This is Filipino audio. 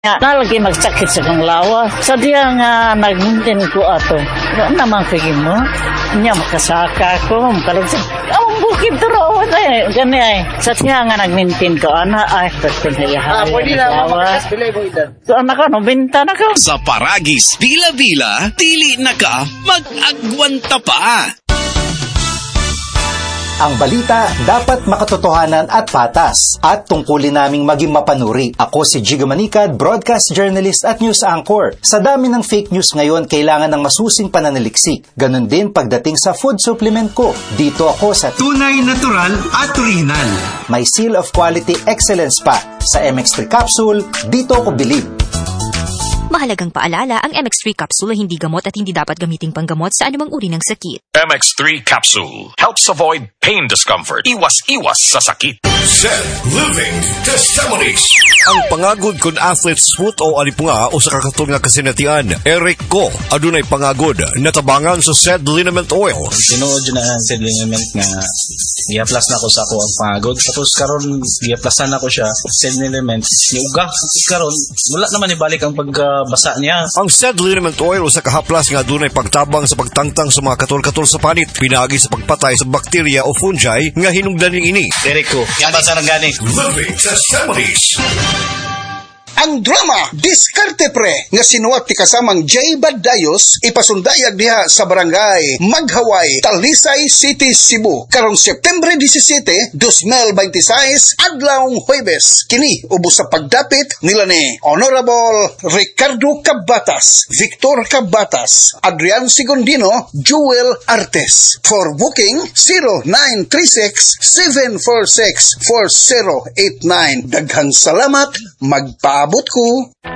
Nalagi magsakit sa kong lawa. Sa diya nga nag-maintain ko ato. Doon naman pigin mo. Niya makasaka ko. Makalagsan. Ang bukid turo eh. Gani ay. Sa diya nga nag-maintain ko. Ay, pagpinhayahan. Pwede na ako makasbilay mo edad. So, anak ko, binta na ko. Sa Paragis Bila-Bila, dili na ka mag-agwanta pa. Ang balita dapat makatotohanan at patas at tungkulin naming maging mapanuri. Ako si Jigo Manicad, broadcast journalist at news anchor. Sa dami ng fake news ngayon, kailangan ng masusing pananaliksik. Ganon din pagdating sa food supplement ko. Dito ako sa tunay, natural at original. May seal of quality excellence pa. Sa MX3 capsule, dito ako bilib. Mahalagang paalala, ang MX3 capsule ay hindi gamot at hindi dapat gamiting panggamot sa anumang uri ng sakit. MX3 capsule helps avoid pain discomfort. Iwas-iwas sa sakit. Zed Living Testimonies. Ang pangagod kun athletes foot o alipunga o sa kakatol nga kasinatian, Eric ko, adunay pangagod, natabangan sa Zed Liniment Oil. Tinuod na ang Zed Liniment nga i-plus na ko sa ako ang pangagod. Tapos karon i-plusan na ko siya, Zed Liniment, iuga. Karon, wala naman ibalik ang pagbasa niya. Ang Zed Liniment Oil o sa kahaplas nga adunay pagtabang sa pagtangtang sa mga katol-katol sa panit, pinagi sa pagpatay sa bakterya o fungi nga hinungdan ini. Eric ko, yan ba sa nangganing? Living Testimonies. Ang drama Diskarte Pre nga sinuwat ti kasamang J. Badayos ipasundayag diha sa barangay Maghaway, Talisay City, Cebu karong September 17, 2026 adlawng Huwebes. Kini ubos sa pagdapit nila ni Honorable Ricardo Cabatas, Victor Cabatas, Adrian Sigondino, Jewel Artes. For booking 0936-746-4089. Daghang salamat, magpaabot ko.